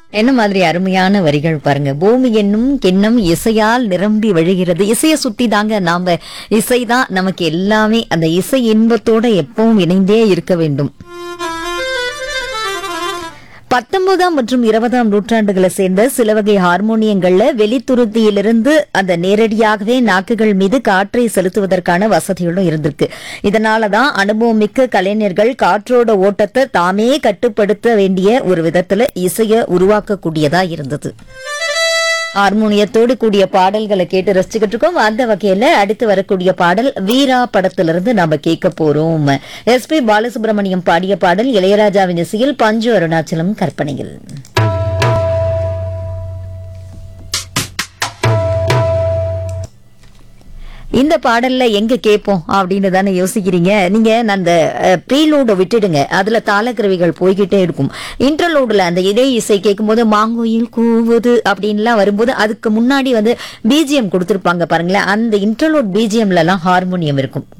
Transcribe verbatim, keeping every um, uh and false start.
என்ன மாதிரி அருமையான வரிகள் பாருங்க. பூமி என்னும் கிண்ணம் இசையால் நிரம்பி வழிகிறது. இசையை சுத்தி தாங்க நாம, இசைதான் நமக்கு எல்லாமே. அந்த இசை இன்பத்தோட எப்பவும் இணைந்தே இருக்க வேண்டும். பத்தொன்பதாம் மற்றும் இருபதாம் நூற்றாண்டுகளை சேர்ந்த சில வகை ஹார்மோனியங்கள்ல வெளித்துருத்தியிலிருந்து அந்த நேரடியாகவே நாக்குகள் மீது காற்றை செலுத்துவதற்கான வசதிகளும் இருந்திருக்கு. இதனாலதான் அனுபவம் மிக்க கலைஞர்கள் காற்றோட ஓட்டத்தை தாமே கட்டுப்படுத்த வேண்டிய ஒரு விதத்துல இசைய உருவாக்கக்கூடியதா இருந்தது. ஹார்மோனியத்தோடு கூடிய பாடல்களை கேட்டு ரசிச்சுக்கிட்டு இருக்கோம். அந்த வகையில அடுத்து வரக்கூடிய பாடல் வீரா படத்திலிருந்து நாம கேட்க போறோம். எஸ் பி பாலசுப்ரமணியம் பாடிய பாடல் இளையராஜாவின் இசையில், பஞ்சு அருணாச்சலம் கற்பனையில். இந்த பாடல்ல எங்க கேட்போம் அப்படின்னு தானே யோசிக்கிறீங்க நீங்க. அந்த ப்ரீலோட விட்டுடுங்க, அதுல தாளக்கருவிகள் போய்கிட்டே இருக்கும். இன்டர்லோடுல அந்த இதே இசை கேட்கும் போது மாங்கோயில் கூவுது அப்படின்லாம் வரும்போது அதுக்கு முன்னாடி வந்து பிஜிஎம் கொடுத்திருப்பாங்க பாருங்களேன். அந்த இன்டர்லோட் பிஜிஎம்ல எல்லாம் ஹார்மோனியம் இருக்கும்.